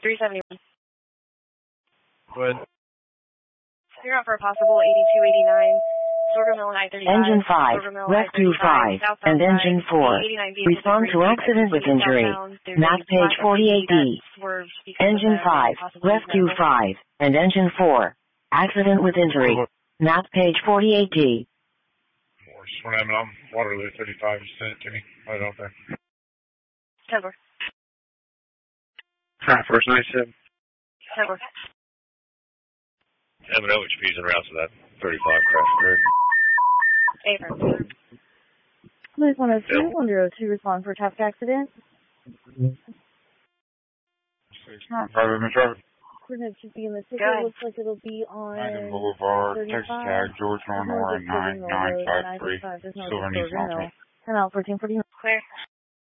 371. Good. You're out for a possible 8289. Sorghum Mill and I-35. Engine 5, Rescue 5, and Engine 4. Respond to accident with injury. Map page 48D. Engine 5, Rescue 5, and Engine 4. Accident with injury. Map page 48D. I'm on Waterloo 35. You sent it to me. Right out there. 10-4. First 97. 10-4. HP's en route to that 35 crash grid. Affirmative. Police 102, 102, respond for traffic accident. Coordinates should be in the ticket. Looks like it'll be on Madden Boulevard, 35. Texas Tag, George Nornor, 9953, Silver Needs Mountain. 10 out, 1449. Clear.